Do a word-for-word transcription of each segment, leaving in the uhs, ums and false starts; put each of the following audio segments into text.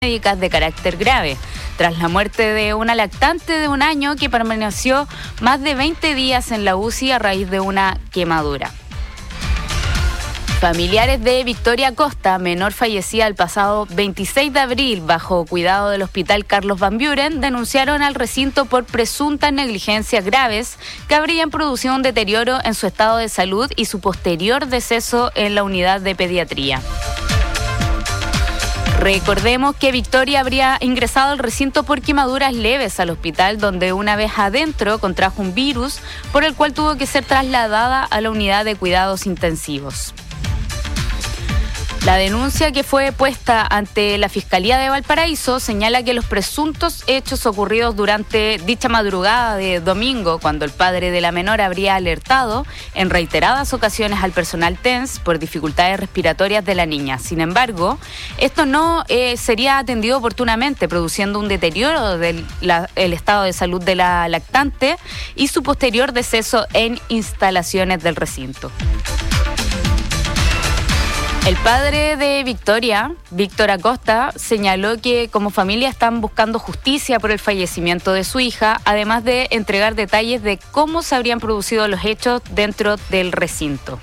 médicas de carácter grave, tras la muerte de una lactante de un año que permaneció más de veinte días en la U C I a raíz de una quemadura. Familiares de Victoria Costa, menor fallecida el pasado veintiséis de abril bajo cuidado del Hospital Carlos Van Buren, denunciaron al recinto por presuntas negligencias graves que habrían producido un deterioro en su estado de salud y su posterior deceso en la unidad de pediatría. Recordemos que Victoria habría ingresado al recinto por quemaduras leves al hospital, donde una vez adentro contrajo un virus por el cual tuvo que ser trasladada a la unidad de cuidados intensivos. La denuncia que fue puesta ante la Fiscalía de Valparaíso señala que los presuntos hechos ocurridos durante dicha madrugada de domingo, cuando el padre de la menor habría alertado en reiteradas ocasiones al personal T E N S por dificultades respiratorias de la niña. Sin embargo, esto no eh, sería atendido oportunamente, produciendo un deterioro del la, el estado de salud de la lactante y su posterior deceso en instalaciones del recinto. El padre de Victoria, Víctor Acosta, señaló que como familia están buscando justicia por el fallecimiento de su hija, además de entregar detalles de cómo se habrían producido los hechos dentro del recinto.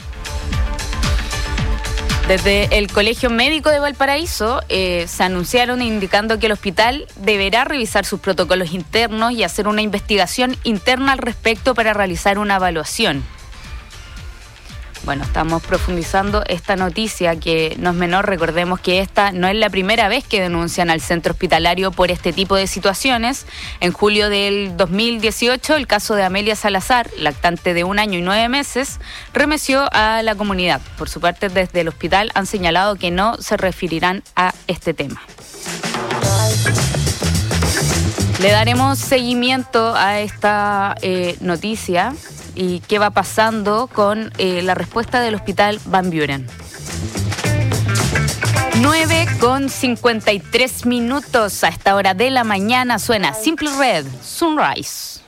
Desde el Colegio Médico de Valparaíso eh, se anunciaron indicando que el hospital deberá revisar sus protocolos internos y hacer una investigación interna al respecto para realizar una evaluación. Bueno, estamos profundizando esta noticia que no es menor. Recordemos que esta no es la primera vez que denuncian al centro hospitalario por este tipo de situaciones. En julio del dos mil dieciocho, el caso de Amelia Salazar, lactante de un año y nueve meses, remeció a la comunidad. Por su parte, desde el hospital han señalado que no se referirán a este tema. Le daremos seguimiento a esta eh, noticia y qué va pasando con eh, la respuesta del Hospital Van Buren. nueve con cincuenta y tres minutos a esta hora de la mañana suena Simply Red, Sunrise.